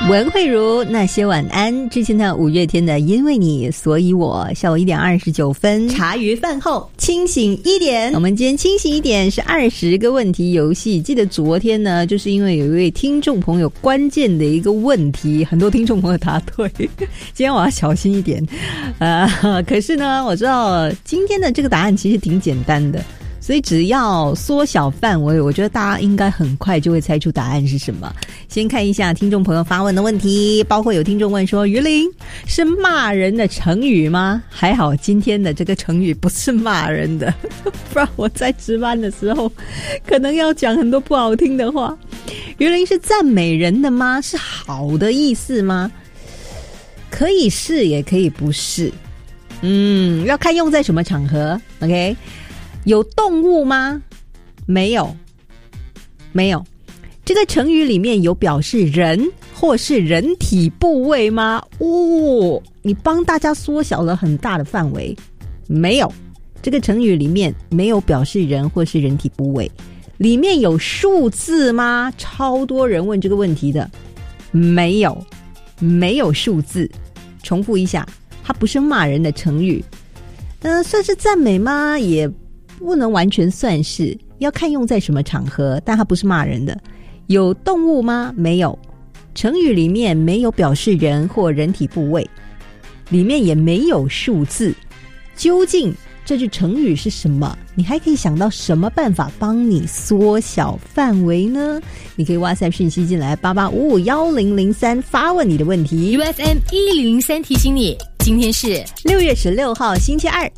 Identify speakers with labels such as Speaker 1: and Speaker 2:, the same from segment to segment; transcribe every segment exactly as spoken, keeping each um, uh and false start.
Speaker 1: 文慧茹那些晚安之前的五月天的因为你所以我，下午一点二十九分，茶余饭后清醒一点。我们今天清醒一点是二十个问题游戏。记得昨天呢，就是因为有一位听众朋友关键的一个问题，很多听众朋友答对。今天我要小心一点，呃，可是呢，我知道今天的这个答案其实挺简单的。所以只要缩小范围，我觉得大家应该很快就会猜出答案是什么。先看一下听众朋友发问的问题，包括有听众问说，于玲是骂人的成语吗？还好今天的这个成语不是骂人的，不然我在值班的时候可能要讲很多不好听的话。于玲是赞美人的吗？是好的意思吗？可以是也可以不是，嗯，要看用在什么场合。 OK，有动物吗？没有，没有。这个成语里面有表示人或是人体部位吗？哦，你帮大家缩小了很大的范围。没有，这个成语里面没有表示人或是人体部位。里面有数字吗？超多人问这个问题的。没有，没有数字。重复一下，它不是骂人的成语。呃，算是赞美吗？也不能完全算是，要看用在什么场合，但它不是骂人的。有动物吗？没有。成语里面没有表示人或人体部位，里面也没有数字。究竟这句成语是什么？你还可以想到什么办法帮你缩小范围呢？你可以 WhatsApp 讯息进来八八五五一零零三发问你的问题。
Speaker 2: U F M 一零零三提醒你，今天是
Speaker 1: 六月十六号星期二，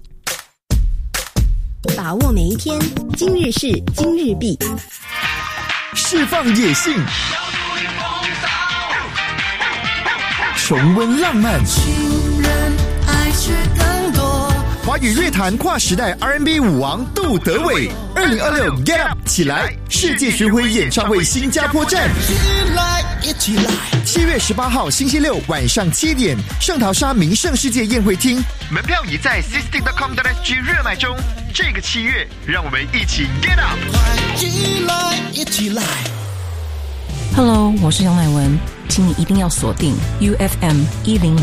Speaker 3: 把握每一天，今日事今日毕，
Speaker 4: 释放野性，重温浪漫，
Speaker 5: 情人爱却更多。
Speaker 4: 华语乐坛跨时代 R and B 舞王杜德伟，二零二六 Get Up 起来世界巡回演唱会新加坡站，
Speaker 5: 一来一起来。
Speaker 4: 七月十八号星期六晚上七点，圣淘沙名胜世界宴会厅，门票已在 sixty dot com dot s g 热卖中。这个七月，让我们一起 Get Up，
Speaker 5: 快一来一起来。
Speaker 6: Hello， 我是杨乃文，请你一定要锁定 U F M 一零零